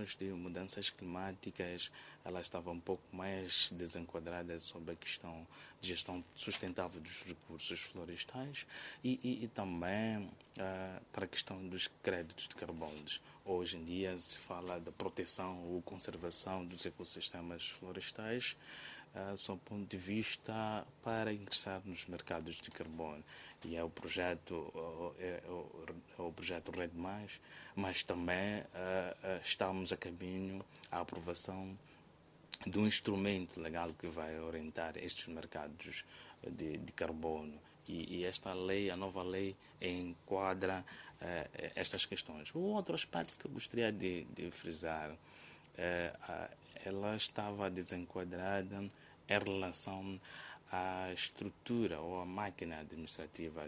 questões de mudanças climáticas, ela estava um pouco mais desenquadrada sobre a questão de gestão sustentável dos recursos florestais e também para a questão dos créditos de carbonos. Hoje em dia se fala da proteção ou conservação dos ecossistemas florestais, sob o ponto de vista para ingressar nos mercados de carbono. E é o projeto RED+, mas também estamos a caminho à aprovação de um instrumento legal que vai orientar estes mercados de carbono. E esta lei, a nova lei, enquadra estas questões. O outro aspecto que eu gostaria de frisar, ela estava desenquadrada em relação à estrutura ou à máquina administrativa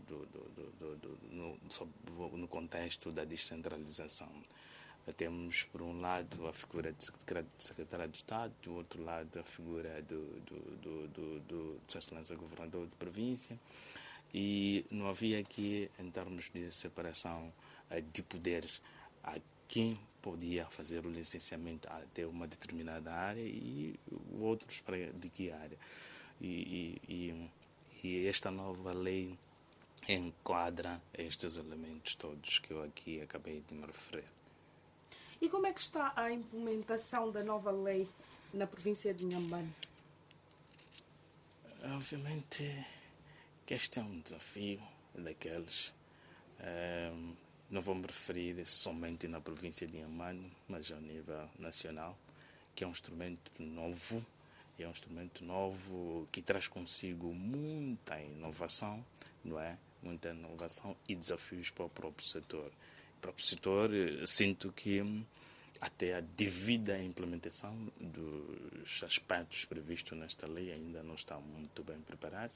no contexto da descentralização. Temos, por um lado, a figura de secretário de Estado, do outro lado, a figura do Excelência Governador de Província, e não havia aqui, em termos de separação de poderes, quem podia fazer o licenciamento até uma determinada área e outros para de que área. E esta nova lei enquadra estes elementos todos que eu aqui acabei de me referir. E como é que está a implementação da nova lei na província de Inhambane? Obviamente que este é um desafio daqueles. Não vou me referir somente na província de Inhambane, mas ao nível nacional, que é um instrumento novo. É um instrumento novo que traz consigo muita inovação, não é? Muita inovação e desafios para o próprio setor. Para o setor, sinto que até a devida implementação dos aspectos previstos nesta lei ainda não está muito bem preparado.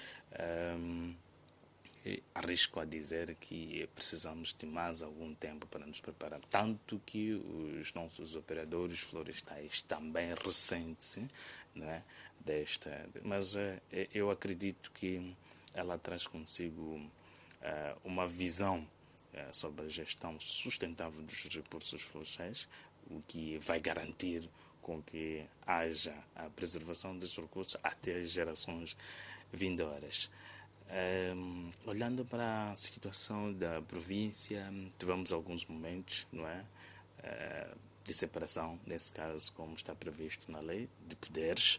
Arrisco a dizer que precisamos de mais algum tempo para nos preparar, tanto que os nossos operadores florestais também ressentem-se, não é, desta. Mas eu acredito que ela traz consigo uma visão sobre a gestão sustentável dos recursos florestais, o que vai garantir com que haja a preservação dos recursos até as gerações vindouras. Olhando para a situação da província, tivemos alguns momentos, não é, de separação, nesse caso, como está previsto na lei, de poderes.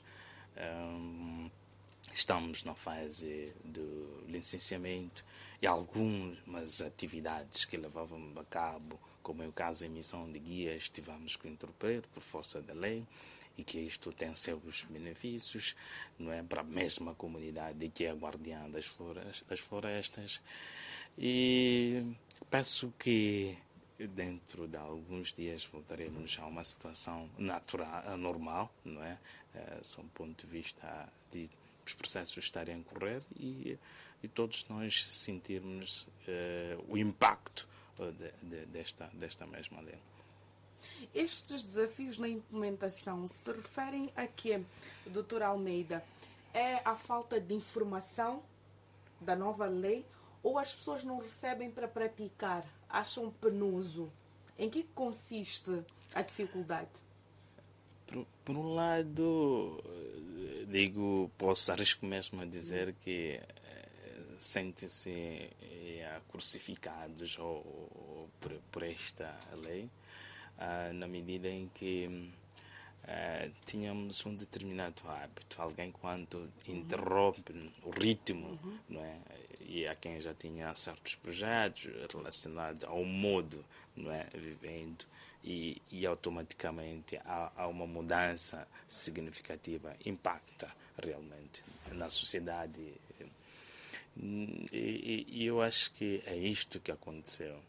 Estamos na fase do licenciamento e algumas atividades que levavam a cabo, como é o caso da emissão de guias, tivemos que interromper por força da lei, e que isto tem seus benefícios, não é, para a mesma comunidade que é a guardiã das florestas. E peço que dentro de alguns dias voltaremos a uma situação natural, normal, não é, sob o ponto de vista de os processos estarem a correr e todos nós sentirmos o impacto desta mesma lei. Estes desafios na implementação se referem a quê, Dr. Almeida? É a falta de informação da nova lei ou as pessoas não recebem para praticar? Acham penoso? Em que consiste a dificuldade? Por um lado, arrisco mesmo a dizer que sentem-se crucificados por esta lei, na medida em que tínhamos um determinado hábito. Alguém, quando interrompe o ritmo, não é? E a quem já tinha certos projetos relacionados ao modo, não é, vivendo, e automaticamente há uma mudança significativa, impacta realmente na sociedade. E eu acho que é isto que aconteceu.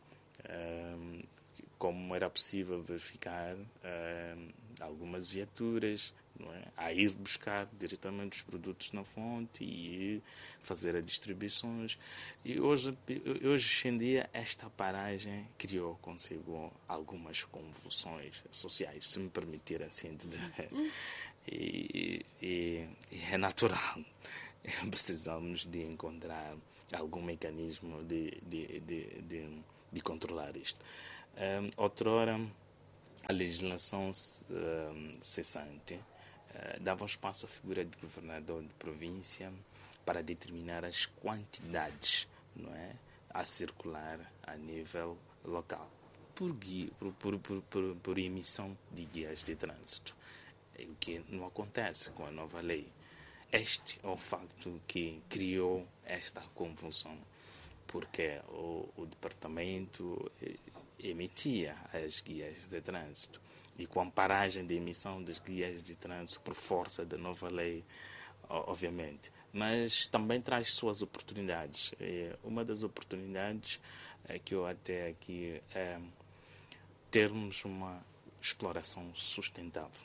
Como era possível verificar algumas viaturas, não é, a ir buscar diretamente os produtos na fonte e fazer as distribuições. E hoje em dia, esta paragem criou consigo algumas convulsões sociais, se me permitir assim dizer. E é natural. Precisamos de encontrar algum mecanismo de controlar isto. Outrora, a legislação cessante dava espaço à figura de governador de província para determinar as quantidades, não é, a circular a nível local por emissão de guias de trânsito, o que não acontece com a nova lei. Este é o facto que criou esta confusão, porque o departamento emitia as guias de trânsito e com a paragem de emissão das guias de trânsito por força da nova lei, obviamente, mas também traz suas oportunidades. Uma das oportunidades que eu até aqui é termos uma exploração sustentável.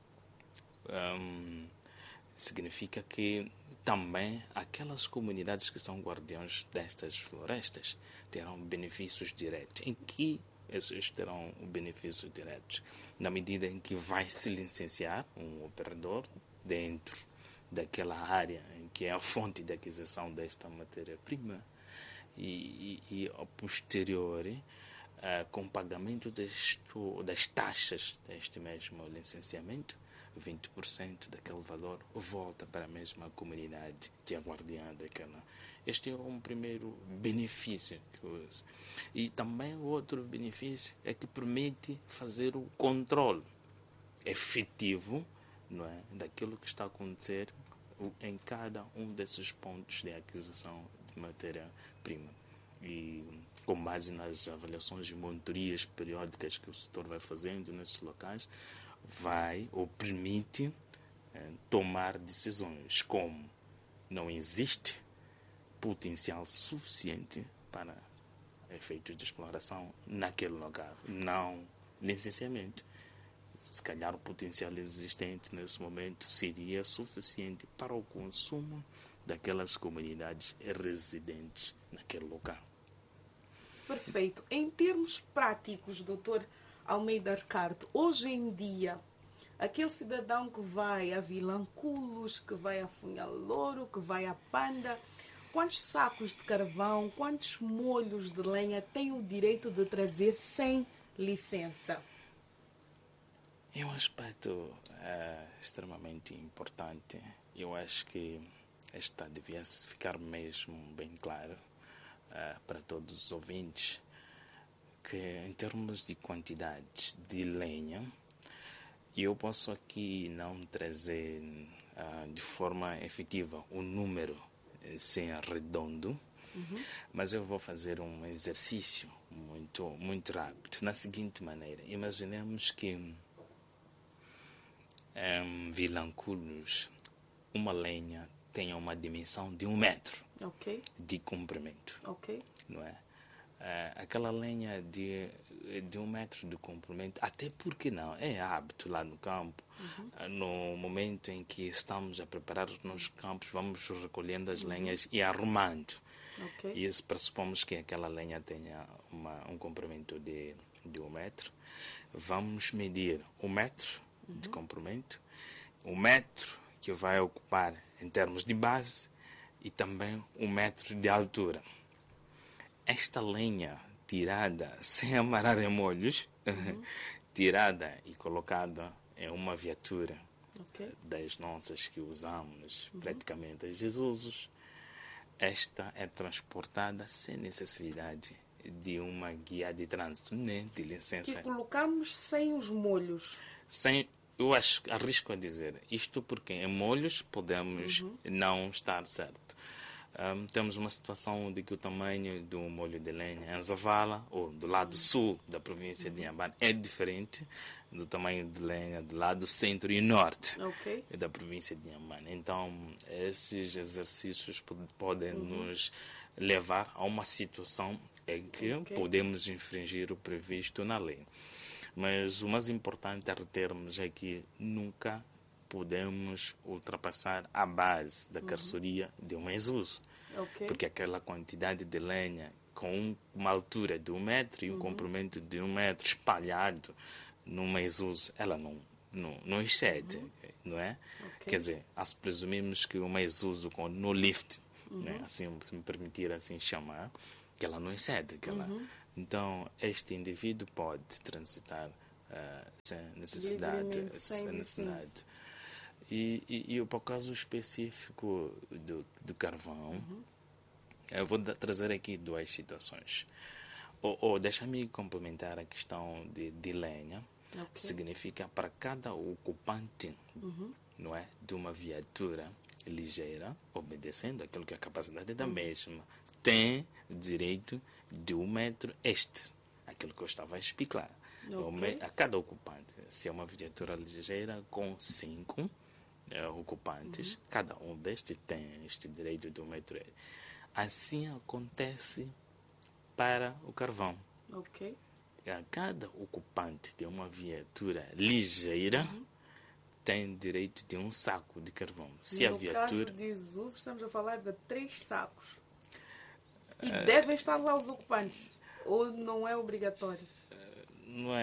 Significa que também aquelas comunidades que são guardiões destas florestas terão benefícios diretos. Em que esses terão benefícios diretos? Na medida em que vai se licenciar um operador dentro daquela área em que é a fonte de aquisição desta matéria-prima e a posteriori, com pagamento das taxas deste mesmo licenciamento, 20% daquele valor volta para a mesma comunidade que é a guardiã daquela. Este é um primeiro benefício que usa. E também o outro benefício é que permite fazer o controle efetivo, não é, daquilo que está a acontecer em cada um desses pontos de aquisição de matéria-prima. E com base nas avaliações e monitorias periódicas que o setor vai fazendo nesses locais, vai ou permite tomar decisões como não existe potencial suficiente para efeitos de exploração naquele lugar, não licenciamento. Se calhar o potencial existente nesse momento seria suficiente para o consumo daquelas comunidades residentes naquele local. Perfeito. Em termos práticos, doutor Almeida Ricardo, hoje em dia, aquele cidadão que vai a Vilanculos, que vai a Funhal-Louro, que vai a Panda, quantos sacos de carvão, quantos molhos de lenha tem o direito de trazer sem licença? É um aspecto extremamente importante. Eu acho que esta devia ficar mesmo bem claro para todos os ouvintes, que em termos de quantidades de lenha, eu posso aqui não trazer de forma efetiva o número sem redondo, mas eu vou fazer um exercício muito rápido, na seguinte maneira. Imaginemos que em Vilanculos uma lenha tenha uma dimensão de 1 metro de comprimento, não é? Aquela lenha de 1 metro de comprimento, até porque não, é hábito lá no campo, no momento em que estamos a preparar os nossos campos, vamos recolhendo as lenhas e arrumando. E isso pressupomos que aquela lenha tenha um comprimento de 1 metro. Vamos medir 1 metro de comprimento, 1 metro que vai ocupar em termos de base e também 1 metro de altura. Esta lenha tirada sem amarrar em molhos, tirada e colocada em uma viatura das nossas que usamos praticamente a Jesus, esta é transportada sem necessidade de uma guia de trânsito, nem de licença. Que colocamos sem os molhos. Eu arrisco a dizer isto porque em molhos podemos não estar certo. Temos uma situação de que o tamanho do molho de lenha em Zavala, ou do lado sul da província de Inhambane, é diferente do tamanho de lenha do lado centro e norte da província de Inhambane. Então, esses exercícios podem nos levar a uma situação em que podemos infringir o previsto na lei. Mas o mais importante a retermos é que nunca podemos ultrapassar a base da carroceria de um exuso. Porque aquela quantidade de lenha com uma altura de 1 metro e um comprimento de 1 metro espalhado num exuso, ela não excede, não é? Quer dizer, presumimos que uma exuso no lift, né? Assim, se me permitir assim chamar, que ela não excede. Então, este indivíduo pode transitar sem necessidade. Livremente, sem necessidade. licença. E para o caso específico do carvão, eu vou trazer aqui duas situações. Ou deixa-me complementar a questão de lenha. Ok. Significa para cada ocupante, não é, de uma viatura ligeira, obedecendo aquilo que é a capacidade da mesma, tem direito de 1 metro extra. Aquilo que eu estava a explicar. Ok. A cada ocupante, se é uma viatura ligeira com 5 ocupantes, cada um destes tem este direito de 1 metro extra. Assim acontece para o carvão. Ok. A cada ocupante de uma viatura ligeira tem direito de 1 saco de carvão. Se a No viatura... caso de desuso, estamos a falar de 3 sacos. E devem estar lá os ocupantes. Ou não é obrigatório? Não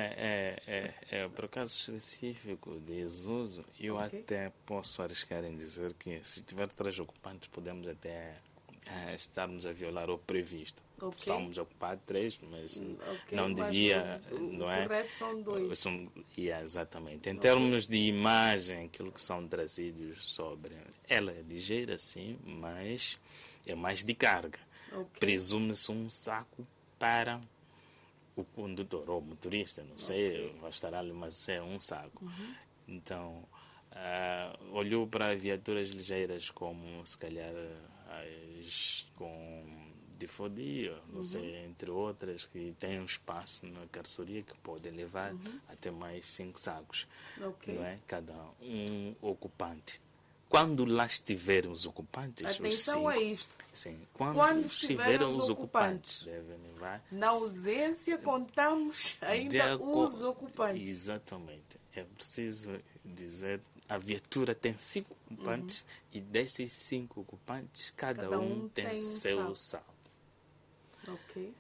é por caso específico de desuso, eu Ok. até posso arriscar em dizer que se tiver 3 ocupantes, podemos até estarmos a violar o previsto. Ok. Possamos ocupar 3, mas Ok, não mas devia, o não é? correto são 2. Exatamente. Em termos de imagem, aquilo que são trazidos sobre, ela é ligeira, sim, mas é mais de carga. Ok. Presume-se 1 saco para o condutor ou motorista, não sei, vai estar ali, mas é 1 saco. Então, olhou para viaturas ligeiras como, se calhar, as com difodia, não sei, entre outras, que têm um espaço na carroceria que podem levar até mais 5 sacos. Ok. Não é? Cada um ocupante. Quando lá estiverem os ocupantes, os Atenção 5, a isto. sim, quando Quando estiverem os ocupantes, devem levar. Na ausência, contamos ainda os ocupantes. Exatamente. É preciso dizer, a viatura tem 5 ocupantes e desses 5 ocupantes, cada um tem seu saco. Ok.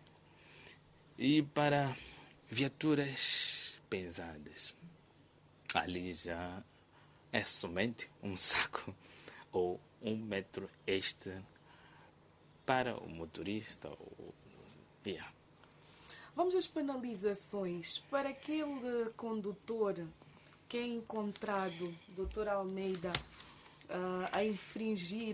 E para viaturas pesadas, ali já é somente 1 saco ou 1 metro extra para o motorista. Vamos às penalizações. Para aquele condutor que é encontrado, Dr. Almeida, a infringir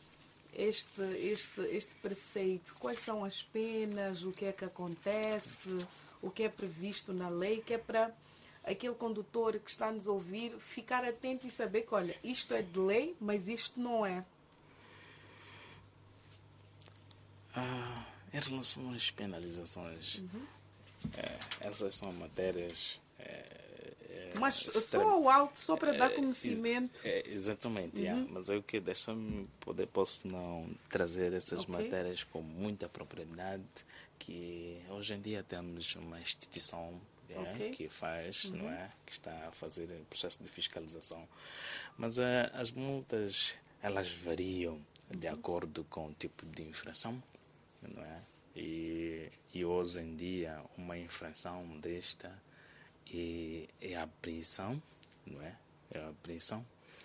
este preceito, quais são as penas, o que é que acontece, o que é previsto na lei, que é para aquele condutor que está a nos ouvir ficar atento e saber que, olha, isto é de lei, mas isto não é. Em relação às penalizações, essas são matérias... Mas só ao alto, só para dar conhecimento. Exatamente, mas é o que deixa-me posso não trazer essas matérias com muita propriedade, que hoje em dia temos uma instituição que faz, não é? Que está a fazer o processo de fiscalização. Mas as multas, elas variam de acordo com o tipo de infração, não é? E hoje em dia, uma infração desta é a apreensão, não é? É a apreensão.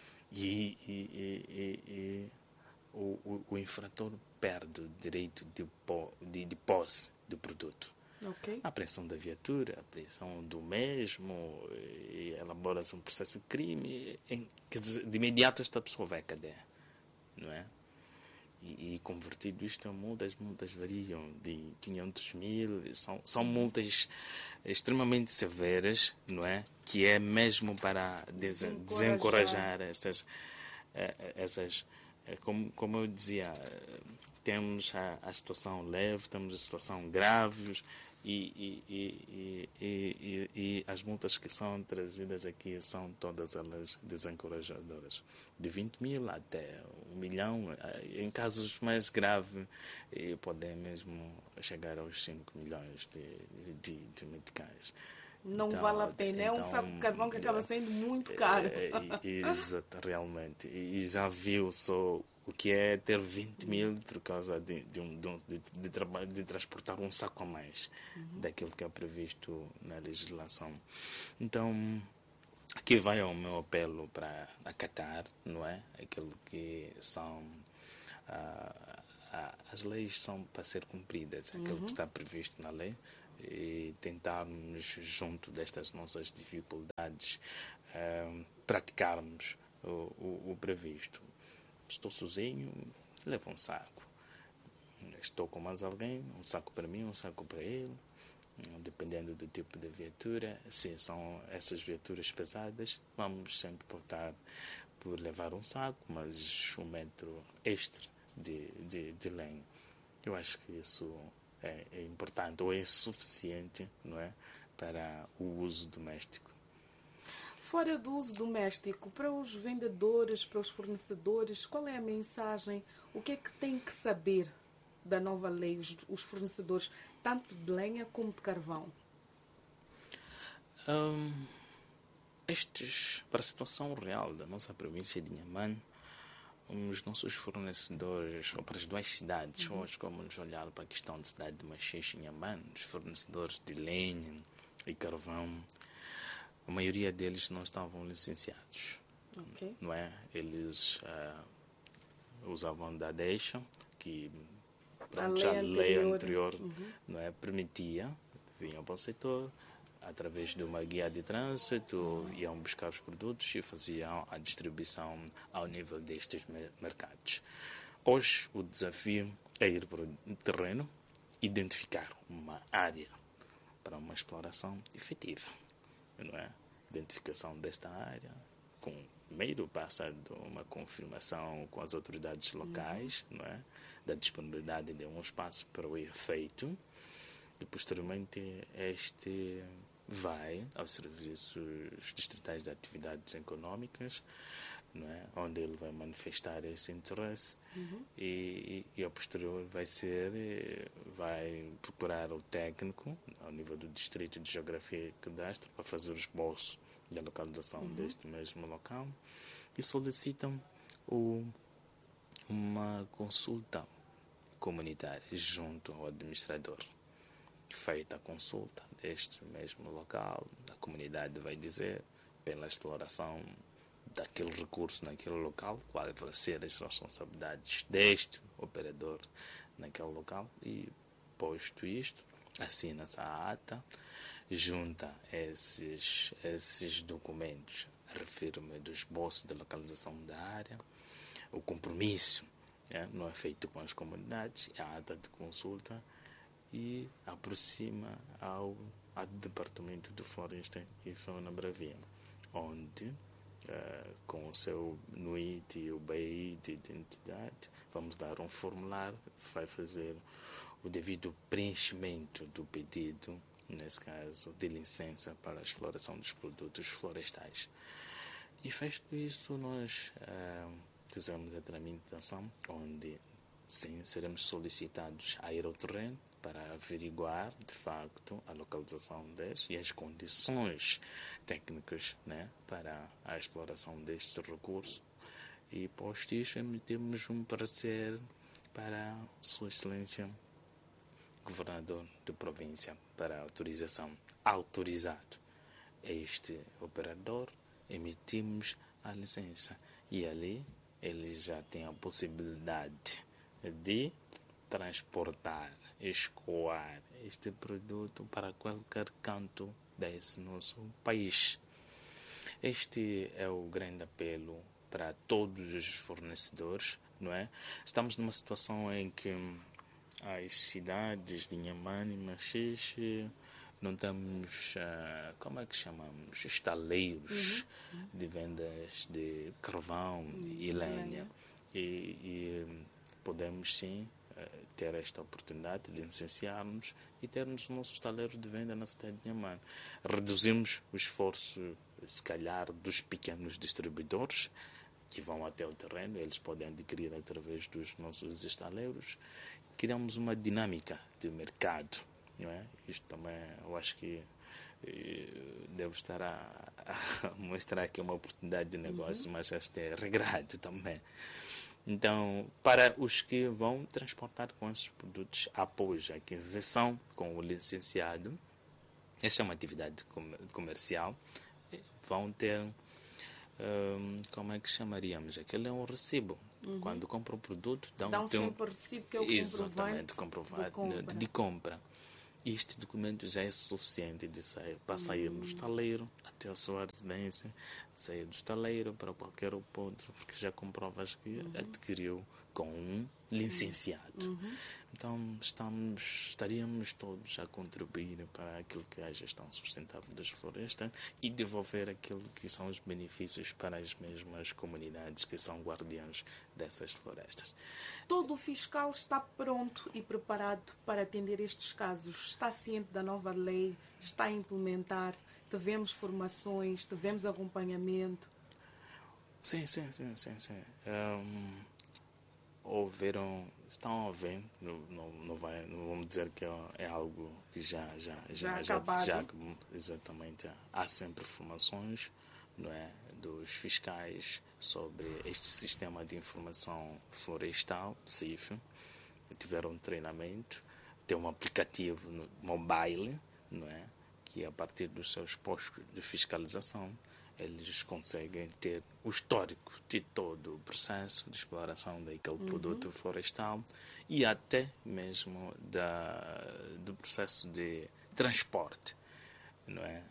E o infrator perde o direito de posse do produto. Okay. A apreensão da viatura, a apreensão do mesmo, elabora-se um processo de crime, quer dizer, de imediato esta pessoa vai à cadeia, não é? E convertido isto a multas, variam de 500 mil, são multas extremamente severas, não é? Que é mesmo para desencorajar essas como eu dizia, temos a situação leve, temos a situação grave e as multas que são trazidas aqui são todas elas desencorajadoras. De 20 mil até 1 milhão, em casos mais graves, podem mesmo chegar aos 5 milhões de meticais. Não vale a pena, é um saco de carvão que acaba sendo muito caro. Exato, realmente. E já viu só o que é ter 20 mil por causa de transportar um saco a mais daquilo que é previsto na legislação. Então, aqui vai o meu apelo para acatar, não é? Aquilo que são... as leis são para ser cumpridas. Aquilo que está previsto na lei e tentarmos, junto destas nossas dificuldades, praticarmos o previsto. Estou sozinho, levo um saco. Estou com mais alguém, um saco para mim, um saco para ele, dependendo do tipo de viatura. Se são essas viaturas pesadas, vamos sempre optar por levar um saco, mas um metro extra de lenha. Eu acho que isso é importante, ou é suficiente, não é, para o uso doméstico. Fora do uso doméstico, para os vendedores, para os fornecedores, qual é a mensagem? O que é que têm que saber da nova lei, os fornecedores, tanto de lenha como de carvão? Para a situação real da nossa província de Inhambane, os nossos fornecedores, ou para as duas cidades, hoje, como vamos olhar para a questão da cidade de Machixe e Inhambane, os fornecedores de lenha e carvão, a maioria deles não estavam licenciados. Okay. Não é? Eles usavam da deixa, que a lei anterior não é, permitia, vinham para o setor, através de uma guia de trânsito, iam buscar os produtos e faziam a distribuição ao nível destes mercados. Hoje, o desafio é ir para o terreno, identificar uma área para uma exploração efetiva. Não é? Identificação desta área, primeiro passa de uma confirmação com as autoridades locais, não é? Da disponibilidade de um espaço para o efeito, e posteriormente este vai aos serviços distritais de atividades econômicas, não é? Onde ele vai manifestar esse interesse e a posterior vai procurar o técnico ao nível do Distrito de Geografia e Cadastro para fazer o esboço da localização deste mesmo local e solicitam uma consulta comunitária junto ao administrador. Feita a consulta deste mesmo local, a comunidade vai dizer, pela exploração daquele recurso naquele local, quais vão ser as responsabilidades deste operador naquele local, e posto isto, assina-se a ata, junta esses documentos, refirma do esboço de localização da área, o compromisso não é feito com as comunidades, a ata de consulta, e aproxima ao Departamento de Floresta e Fauna Bravia, onde, com o seu NUIT e o BI de identidade, vamos dar um formulário, vai fazer o devido preenchimento do pedido, nesse caso, de licença para a exploração dos produtos florestais. E feito isso, nós fizemos a tramitação, onde, sim, seremos solicitados a ir ao terreno para averiguar, de facto, a localização deste e as condições técnicas, né, para a exploração destes recursos. E, posto isto, emitimos um parecer para Sua Excelência Governador de Província para autorização. Autorizado este operador, emitimos a licença. E ali ele já tem a possibilidade de transportar, escoar este produto para qualquer canto desse nosso país. Este é o grande apelo para todos os fornecedores, não é? Estamos numa situação em que as cidades de Inhambane e Machixe não temos, como é que chamamos, estaleiros de vendas de carvão e lenha. E podemos, sim, ter esta oportunidade de licenciarmos e termos o nosso estaleiro de venda na cidade de Inhambane. Reduzimos o esforço, se calhar, dos pequenos distribuidores que vão até o terreno, eles podem adquirir através dos nossos estaleiros. Criamos uma dinâmica de mercado, não é? Isto também, eu acho que devo estar a mostrar aqui uma oportunidade de negócio, mas este é regrado também. Então, para os que vão transportar com esses produtos após a aquisição com o licenciado, esta é uma atividade comercial, vão ter, como é que chamaríamos? Aquele é um recibo. Quando compra o produto, dão sempre o recibo, que é o exatamente, comprovante de compra. este documento já é suficiente para sair do estaleiro até a sua residência, sair do estaleiro para qualquer outro, porque já comprovas que adquiriu com um licenciado. Então, estaríamos todos a contribuir para aquilo que é a gestão sustentável das florestas e devolver aquilo que são os benefícios para as mesmas comunidades que são guardiãs dessas florestas. Todo o fiscal está pronto e preparado para atender estes casos? Está ciente da nova lei? Está a implementar? Tivemos formações? Tivemos acompanhamento? Sim. Estão a ver, não vamos dizer que é algo que já exatamente. Há sempre formações, não é, dos fiscais sobre este sistema de informação florestal, CIF. Tiveram treinamento, tem um aplicativo no mobile, não é, que a partir dos seus postos de fiscalização eles conseguem ter o histórico de todo o processo de exploração daquele produto florestal e até mesmo do processo de transporte, não é?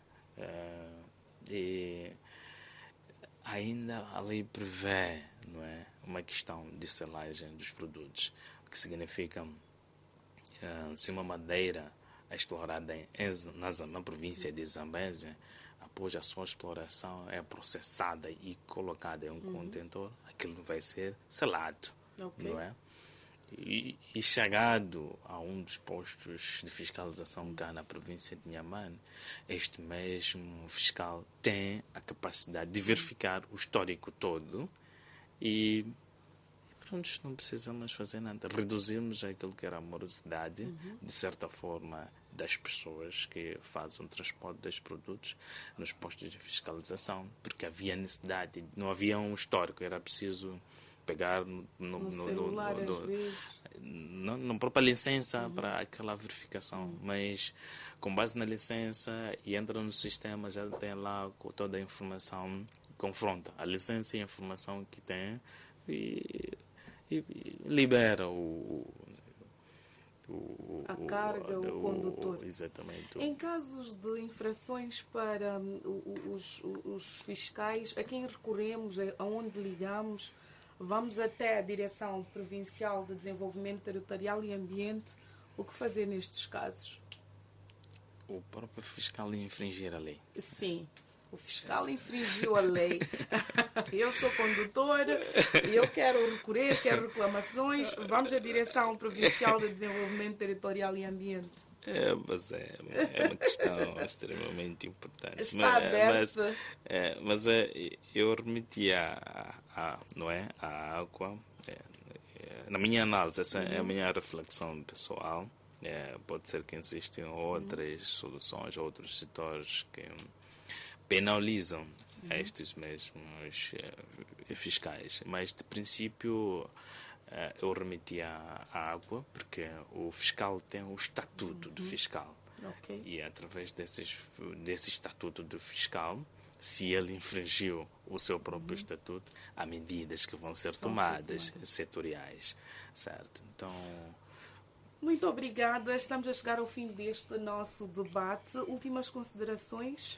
E ainda a lei prevê, não é, uma questão de selagem dos produtos, o que significa se uma madeira é explorada na província de Zambésia, após a sua exploração é processada e colocada em um contentor, aquilo vai ser selado, não é? E chegado a um dos postos de fiscalização cá na província de Inhambane, este mesmo fiscal tem a capacidade de verificar o histórico todo e pronto, não precisamos fazer nada. Reduzimos aquilo que era a morosidade, de certa forma, das pessoas que fazem o transporte dos produtos nos postos de fiscalização, porque havia necessidade, não havia um histórico, era preciso pegar no celular, às vezes. Na própria licença para aquela verificação, mas com base na licença e entra no sistema, já tem lá toda a informação, confronta a licença e a informação que tem e libera a carga, o condutor. Exatamente. Em casos de infrações para os fiscais, a quem recorremos, aonde ligamos? Vamos até a Direção Provincial de Desenvolvimento Territorial e Ambiente. O que fazer nestes casos? O próprio fiscal infringir a lei. Sim. O fiscal infringiu a lei. Eu sou condutora, eu quero recorrer, quero reclamações. Vamos à Direção Provincial de Desenvolvimento Territorial e Ambiente. Mas é uma questão extremamente importante. Está aberta. Mas eu remeti não é, a água. Na minha análise, essa é a minha reflexão pessoal. Pode ser que existam outras soluções, outros setores que penalizam estes mesmos fiscais. Mas, de princípio, eu remeti à água, porque o fiscal tem o estatuto do fiscal. Okay. E, através desse estatuto do fiscal, se ele infringiu o seu próprio estatuto, há medidas que vão ser tomadas setoriais, certo? Então... Muito obrigada. Estamos a chegar ao fim deste nosso debate. Últimas considerações?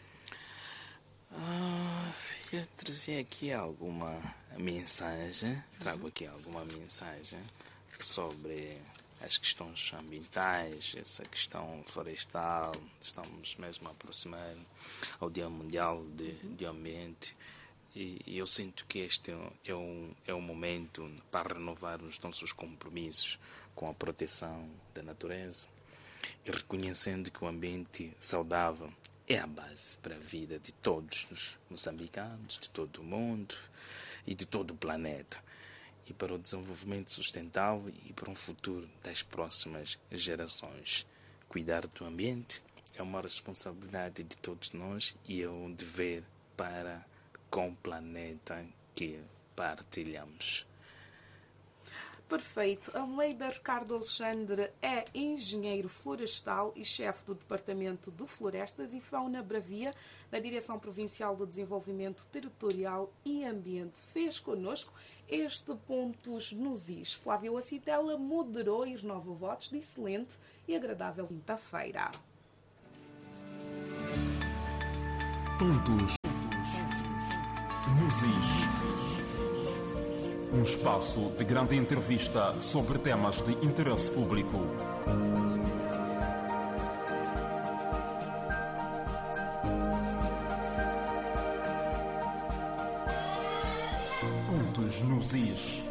Eu trazia aqui alguma mensagem, trago aqui alguma mensagem sobre as questões ambientais, essa questão florestal. Estamos mesmo a aproximar ao Dia Mundial de Ambiente e eu sinto que este é um momento para renovar os nossos compromissos com a proteção da natureza e reconhecendo que o ambiente saudável é a base para a vida de todos os moçambicanos, de todo o mundo e de todo o planeta. E para o desenvolvimento sustentável e para um futuro das próximas gerações. Cuidar do ambiente é uma responsabilidade de todos nós e é um dever para com o planeta que partilhamos. Perfeito. Almeida Ricardo Alexandre é engenheiro florestal e chefe do Departamento de Florestas e Fauna Bravia da Direção Provincial de Desenvolvimento Territorial e Ambiente. Fez connosco este Pontos nos Is. Flávio Acitela moderou e renova votos de excelente e agradável quinta-feira. Pontos nos Is. Um espaço de grande entrevista sobre temas de interesse público. Pontos nos Is.